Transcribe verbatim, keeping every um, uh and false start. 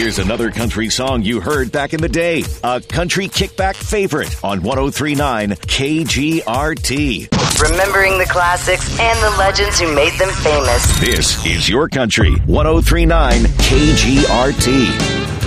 Here's another country song you heard back in the day. A country kickback favorite on one oh three point nine K G R T. Remembering the classics and the legends who made them famous. This is your country. one oh three point nine K G R T.